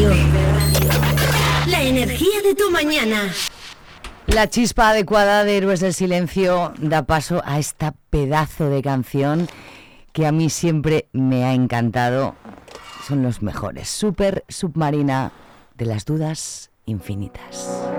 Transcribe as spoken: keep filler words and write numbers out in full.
Radio. La energía de tu mañana. La chispa adecuada de Héroes del Silencio da paso a esta pedazo de canción que a mí siempre me ha encantado. Son los mejores. Super Submarina, de las dudas infinitas.